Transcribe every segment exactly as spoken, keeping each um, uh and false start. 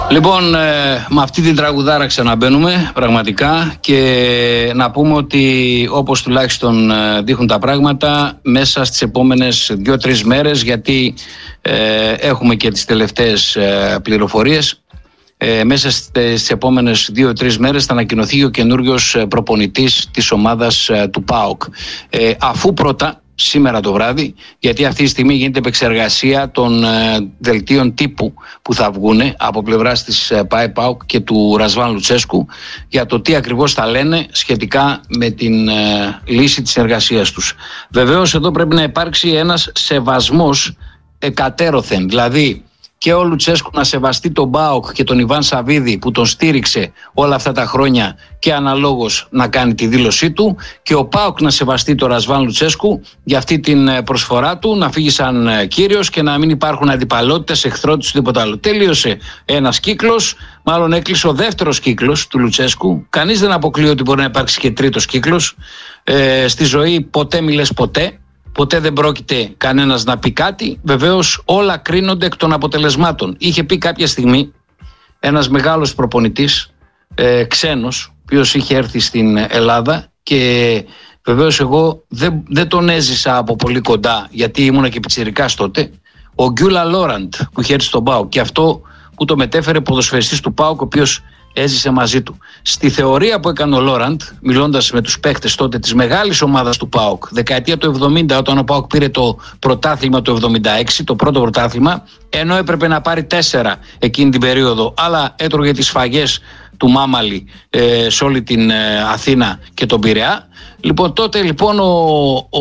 Λοιπόν, ε, με αυτή την τραγουδάρα ξαναμπαίνουμε πραγματικά και να πούμε ότι όπως τουλάχιστον ε, δείχνουν τα πράγματα μέσα στις επόμενες δύο-τρεις μέρες, γιατί ε, έχουμε και τις τελευταίες ε, πληροφορίες, ε, μέσα στις επόμενες δύο-τρεις μέρες θα ανακοινωθεί ο καινούριος προπονητής της ομάδας ε, του ΠΑΟΚ. Ε, αφού πρώτα σήμερα το βράδυ, γιατί αυτή τη στιγμή γίνεται επεξεργασία των ε, δελτίων τύπου που θα βγουν από πλευράς της ε, ΠΑΕ-ΠΑΟΚ και του Ρασβάν Λουτσέσκου για το τι ακριβώς θα λένε σχετικά με την ε, λύση της εργασίας τους. Βεβαίως εδώ πρέπει να υπάρξει ένας σεβασμός εκατέρωθεν, δηλαδή και ο Λουτσέσκου να σεβαστεί τον ΠΑΟΚ και τον Ιβάν Σαββίδη που τον στήριξε όλα αυτά τα χρόνια και αναλόγως να κάνει τη δήλωσή του, και ο ΠΑΟΚ να σεβαστεί τον Ρασβάν Λουτσέσκου για αυτή την προσφορά του να φύγει σαν κύριος και να μην υπάρχουν αντιπαλότητες, εχθρότητες, τίποτα άλλο. Τελείωσε ένας κύκλος, μάλλον έκλεισε ο δεύτερος κύκλος του Λουτσέσκου. Κανείς δεν αποκλείει ότι μπορεί να υπάρξει και τρίτος κύκλος. Ε, στη ζωή ποτέ μη λες ποτέ. Ποτέ δεν πρόκειται κανένας να πει κάτι. Βεβαίως όλα κρίνονται εκ των αποτελεσμάτων. Είχε πει κάποια στιγμή ένας μεγάλος προπονητής, ε, ξένος, ο οποίος είχε έρθει στην Ελλάδα, και βεβαίως εγώ δεν, δεν τον έζησα από πολύ κοντά, γιατί ήμουνα και πιτσιρικάς τότε, ο Γκιούλα Λόραντ που είχε έρθει στον ΠΑΟΚ, και αυτό που το μετέφερε ποδοσφαιριστής του ΠΑΟΚ, ο οποίος έζησε μαζί του. Στη θεωρία που έκανε ο Λόραντ, μιλώντας με τους παίκτες τότε της μεγάλης ομάδας του ΠΑΟΚ, δεκαετία του εβδομήντα, όταν ο ΠΑΟΚ πήρε το πρωτάθλημα του εβδομήντα έξι, το πρώτο πρωτάθλημα, ενώ έπρεπε να πάρει τέσσερα εκείνη την περίοδο, αλλά έτρωγε τις σφαγές του Μάμαλη ε, σε όλη την ε, Αθήνα και τον Πειραιά. Λοιπόν, τότε λοιπόν ο, ο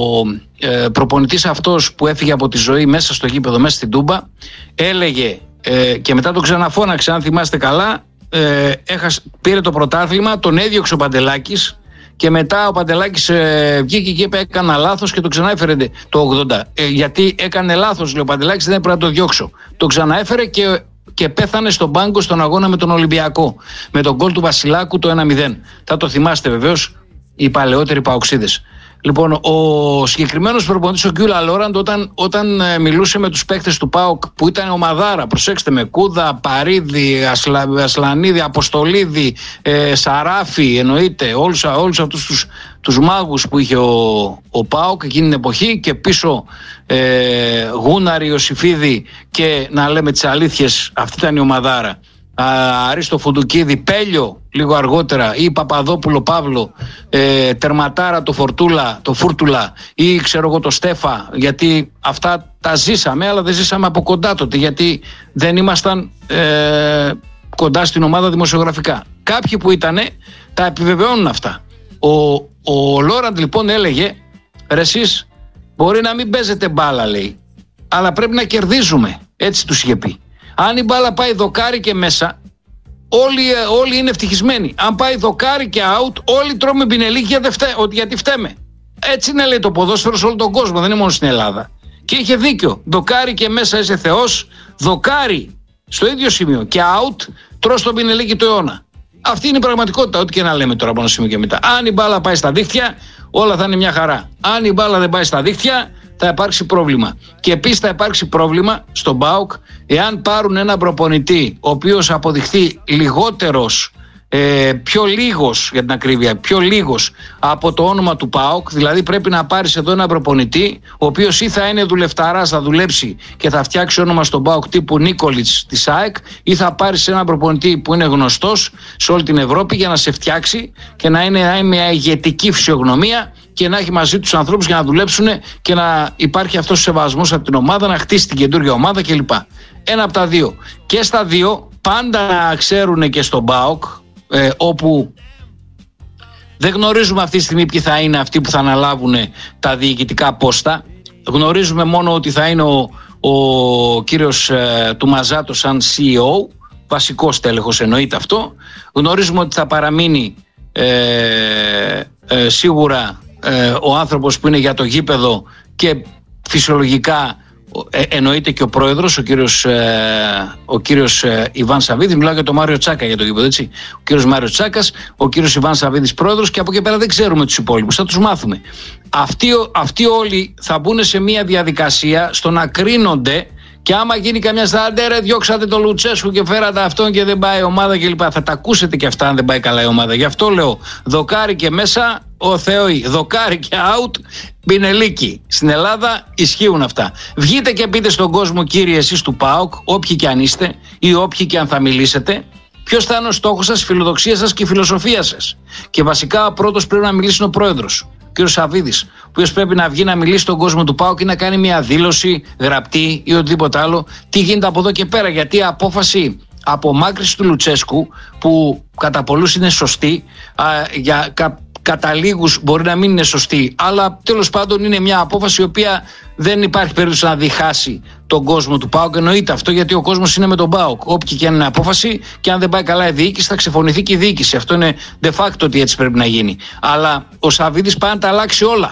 ε, προπονητής αυτός που έφυγε από τη ζωή μέσα στο γήπεδο, μέσα στην Τούμπα, έλεγε ε, και μετά τον ξαναφώναξε, αν θυμάστε καλά, Ε, έχασε, πήρε το πρωτάθλημα, τον έδιωξε ο Παντελάκης, και μετά ο Παντελάκης ε, βγήκε και είπε έκανα λάθος και το ξαναέφερε το ογδόντα. Ε, γιατί έκανε λάθος, λέει ο Παντελάκης, δεν έπρεπε να το διώξω. Το ξαναέφερε και, και πέθανε στον πάγκο στον αγώνα με τον Ολυμπιακό, με τον γκολ του Βασιλάκου το ένα μηδέν. Θα το θυμάστε βεβαίως οι παλαιότεροι παοξίδες. Λοιπόν, ο συγκεκριμένος προπονητής, ο Γκιούλα Λόραντ, όταν, όταν ε, μιλούσε με τους παίκτες του ΠΑΟΚ που ήταν ομαδάρα, προσέξτε με, Κούδα, Παρίδη, Ασλα, Ασλανίδη, Αποστολίδη, ε, Σαράφη, εννοείται, όλους, όλους αυτούς τους, τους μάγους που είχε ο, ο ΠΑΟΚ εκείνη την εποχή, και πίσω ε, Γούναρη, Ιωσιφίδη, και να λέμε τις αλήθειες, αυτή ήταν η ομαδάρα. Αρίστο Φουντουκίδη, Πέλιο λίγο αργότερα, ή Παπαδόπουλο Παύλο, ε, τερματάρα το Φορτούλα, το Φούρτουλα, ή ξέρω εγώ το Στέφα, γιατί αυτά τα ζήσαμε, αλλά δεν ζήσαμε από κοντά τότε, γιατί δεν ήμασταν ε, κοντά στην ομάδα δημοσιογραφικά. Κάποιοι που ήτανε τα επιβεβαιώνουν αυτά. Ο, ο Λόραντ λοιπόν έλεγε, ρε εσείς μπορεί να μην παίζετε μπάλα, λέει, αλλά πρέπει να κερδίζουμε, έτσι τους είχε πει. Αν η μπάλα πάει δοκάρι και μέσα, όλοι, όλοι είναι ευτυχισμένοι. Αν πάει δοκάρι και out, όλοι τρώμε πινελίκια γιατί φταίμε. Έτσι είναι, λέει, το ποδόσφαιρο σε όλο τον κόσμο, δεν είναι μόνο στην Ελλάδα. Και είχε δίκιο. Δοκάρι και μέσα είσαι Θεός, δοκάρι στο ίδιο σημείο και out, τρως το πινελίκι του αιώνα. Αυτή είναι η πραγματικότητα, ό,τι και να λέμε τώρα από ένα σημείο και μετά. Αν η μπάλα πάει στα δίχτυα, όλα θα είναι μια χαρά. Αν η μπάλα δεν πάει στα δίχτυα, θα υπάρξει πρόβλημα. Και επίσης θα υπάρξει πρόβλημα στον ΠΑΟΚ εάν πάρουν έναν προπονητή ο οποίος αποδειχθεί λιγότερος, ε, πιο λίγος για την ακρίβεια, πιο λίγος από το όνομα του ΠΑΟΚ. Δηλαδή πρέπει να πάρεις εδώ έναν προπονητή ο οποίος ή θα είναι δουλευταράς, θα δουλέψει και θα φτιάξει όνομα στον ΠΑΟΚ τύπου Νίκολιτς της ΑΕΚ, ή θα πάρεις έναν προπονητή που είναι γνωστός σε όλη την Ευρώπη για να σε φτιάξει και να είναι, να είναι μια ηγετική φυσιογνωμία και να έχει μαζί τους ανθρώπους για να δουλέψουν και να υπάρχει αυτός ο σεβασμός από την ομάδα, να χτίσει την καινούργια ομάδα κλπ. Ένα από τα δύο. Και στα δύο πάντα να ξέρουν και στον ΠΑΟΚ, ε, όπου δεν γνωρίζουμε αυτή τη στιγμή ποιοι θα είναι αυτοί που θα αναλάβουν τα διοικητικά πόστα. Γνωρίζουμε μόνο ότι θα είναι ο, ο κύριος ε, του Μαζάτο σαν σι ι ο, βασικός τέλεχος, εννοείται αυτό. Γνωρίζουμε ότι θα παραμείνει ε, ε, σίγουρα ε, ο άνθρωπος που είναι για το γήπεδο και φυσιολογικά ε, εννοείται και ο πρόεδρος, ο κύριος, ε, ο κύριος ε, Ιβάν Σαββίδης. Μιλάω για τον Μάριο Τσάκα για το γήπεδο, έτσι. Ο κύριος Μάριο Τσάκας, ο κύριος Ιβάν Σαββίδης πρόεδρος, και από εκεί πέρα δεν ξέρουμε τους υπόλοιπους, θα τους μάθουμε. Αυτοί, αυτοί όλοι θα μπουν σε μια διαδικασία στο να κρίνονται Και άμα γίνει καμιά σταντέρα, διώξατε τον Λουτσέσκου και φέρατε αυτόν και δεν πάει η ομάδα κλπ. Θα τα ακούσετε και αυτά αν δεν πάει καλά η ομάδα. Γι' αυτό λέω δοκάρι και μέσα, ο Θεόη. Δοκάρι και out, Πινελίκη. Στην Ελλάδα ισχύουν αυτά. Βγείτε και πείτε στον κόσμο, κύριοι εσείς του ΠΑΟΚ, όποιοι και αν είστε ή όποιοι και αν θα μιλήσετε, ποιος θα είναι ο στόχος σας, η φιλοδοξία σας και η φιλοσοφία σας. Και βασικά πρώτος πρέπει να μιλήσει ο πρόεδρος, ο κ. Σαββίδης, ο οποίος πρέπει να βγει να μιλήσει στον κόσμο του ΠΑΟΚ και να κάνει μια δήλωση γραπτή ή οτιδήποτε άλλο, τι γίνεται από εδώ και πέρα. Γιατί η απόφαση απομάκρυνση του Λουτσέσκου, που κατά πολλούς είναι σωστή, α, για κα, κατά λίγους μπορεί να μην είναι σωστή, αλλά τέλος πάντων είναι μια απόφαση η οποία δεν υπάρχει περίπτωση να διχάσει τον κόσμο του ΠΑΟΚ. Εννοείται αυτό, γιατί ο κόσμος είναι με τον ΠΑΟΚ. Όποια και αν είναι απόφαση, και αν δεν πάει καλά η διοίκηση, θα ξεφωνηθεί και η διοίκηση. Αυτό είναι de facto ότι έτσι πρέπει να γίνει. Αλλά ο Σαββίδης πάει να τα αλλάξει όλα.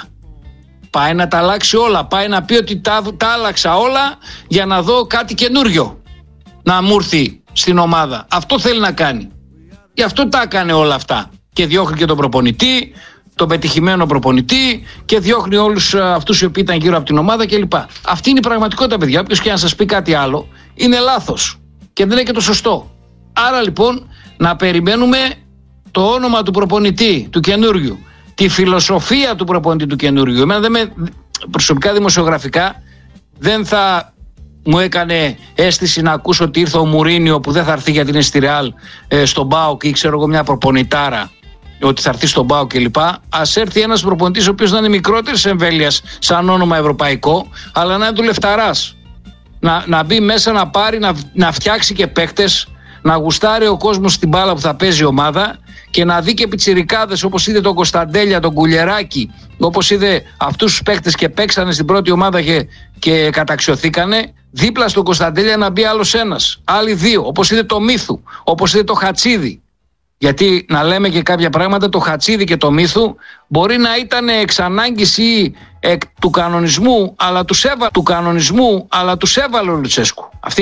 Πάει να τα αλλάξει όλα. Πάει να πει ότι τα, τα άλλαξα όλα για να δω κάτι καινούριο να μου έρθει στην ομάδα. Αυτό θέλει να κάνει. Γι' αυτό τα έκανε όλα αυτά. Και διώχνει και τον προπονητή, τον πετυχημένο προπονητή, και διώχνει όλους αυτούς οι οποίοι ήταν γύρω από την ομάδα κλπ. Αυτή είναι η πραγματικότητα, παιδιά. Όποιος και να σας πει κάτι άλλο, είναι λάθος και δεν είναι και το σωστό. Άρα λοιπόν να περιμένουμε το όνομα του προπονητή, του καινούριου, τη φιλοσοφία του προπονητή του καινούριου. Εμένα δεν με, προσωπικά δημοσιογραφικά δεν θα μου έκανε αίσθηση να ακούσω ότι ήρθε ο Μουρίνιο, που δεν θα έρθει γιατί είναι στη Ρεάλ, ε, στον ΠΑΟΚ, ή ξέρω εγώ μια προπονητάρα ότι θα έρθει στον ΠΑΟΚ κλπ. Ας έρθει ένας προπονητής ο οποίος να είναι μικρότερης εμβέλειας σαν όνομα ευρωπαϊκό, αλλά να είναι δουλευταράς. Να, να μπει μέσα, να πάρει, να, να φτιάξει και παίκτες, να γουστάρει ο κόσμος στην μπάλα που θα παίζει η ομάδα και να δει και πιτσιρικάδες όπως είδε τον Κωνσταντέλια, τον Κουλιεράκη, όπως είδε αυτούς τους παίκτες και παίξανε στην πρώτη ομάδα και, και καταξιωθήκανε. Δίπλα στον Κωνσταντέλια να μπει άλλος ένας, άλλοι δύο, όπως είδε το Μύθου, όπως είδε το Χατσίδη. Γιατί να λέμε και κάποια πράγματα, το Χατσίδη και το Μύθου μπορεί να ήταν εξ ανάγκης ή εκ του κανονισμού, αλλά τους έβαλε, του κανονισμού, αλλά τους έβαλε ο Λουτσέσκου. Αυτή